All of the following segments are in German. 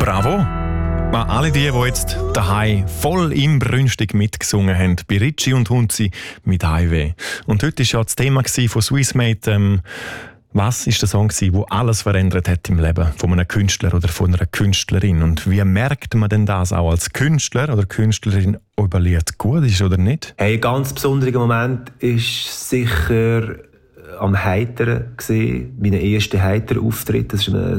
Bravo! An alle die jetzt daheim voll inbrünstig mitgesungen haben, bei Ritchie und Hunzi mit Highway. Und heute war ja das Thema von Swissmate, was ist der Song, der alles verändert hat im Leben von einem Künstler oder von einer Künstlerin? Und wie merkt man denn das auch als Künstler oder Künstlerin, ob ein Lied gut ist oder nicht? Hey, ein ganz besonderer Moment ist sicher am Heiteren gesehen, mein erster Heiter-Auftritt. Das war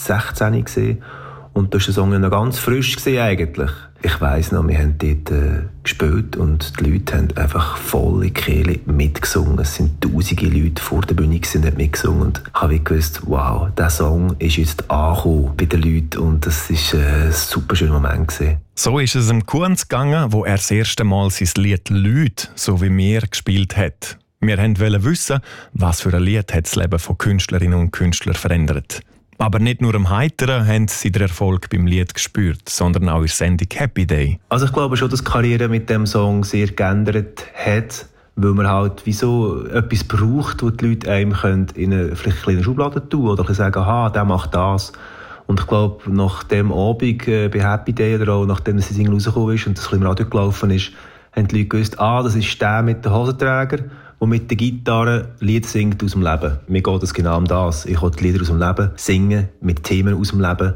16 gesehen. Und da war der Song noch ganz frisch gesehen eigentlich. Ich weiss noch, wir haben dort gespielt und die Leute haben einfach volle Kehle mitgesungen. Es sind tausende Leute vor der Bühne und haben mitgesungen. Und ich habe gewusst, wow, dieser Song ist jetzt angekommen bei den Leuten und das war ein super schöner Moment gewesen. So ist es dem Kunz gegangen, wo er das erste Mal sein Lied «Leute», so wie wir, gespielt hat. Wir wollten wissen, was für ein Lied hat das Leben von Künstlerinnen und Künstlern verändert. Aber nicht nur am Heiteren haben sie den Erfolg beim Lied gespürt, sondern auch in der Sendung «Happy Day». Also ich glaube schon, dass die Karriere mit dem Song sehr geändert hat, weil man halt wie so etwas braucht, wo die Leute einem in eine vielleicht kleine Schublade tun oder sagen, aha, der macht das. Und ich glaube, nach dem Abend bei «Happy Day» oder auch nachdem das Single rausgekommen ist und das im Radio gelaufen ist, haben die Leute gewusst, das ist der mit den Hosenträger, der mit der Gitarre Lieder singt aus dem Leben. Mir geht es genau um das. Ich will die Lieder aus dem Leben singen, mit Themen aus dem Leben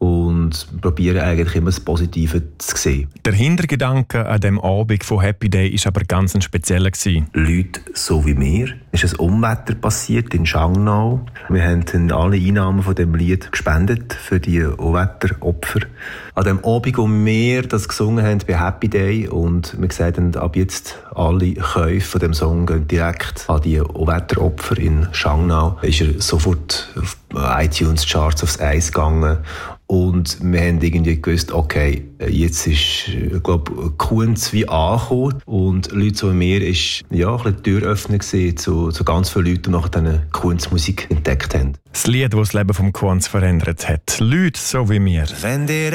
und probiere eigentlich immer das Positive zu sehen. Der Hintergedanke an dem Abend von «Happy Day» war aber ganz ein spezieller. Leute so wie mir. Es ist ein Unwetter passiert in Shangnau. Wir haben dann alle Einnahmen von dem Lied gespendet für die Unwetteropfer. An dem Abend, wo wir das gesungen haben bei «Happy Day» und wir gesagt haben, ab jetzt alle Käufe von dem Song gehen direkt an die Unwetteropfer in Shangnau, ist er sofort auf iTunes-Charts aufs Eis gegangen. Und wir haben irgendwie gewusst, okay, jetzt ist, Kunz wie angekommen. Und Leute so wie mir ist, ja, ein bisschen Türöffner gewesen zu ganz vielen Leuten, die nach dieser Kunstmusik entdeckt haben. Das Lied, das das Leben vom Kunz verändert hat. Leute so wie mir. Wenn dir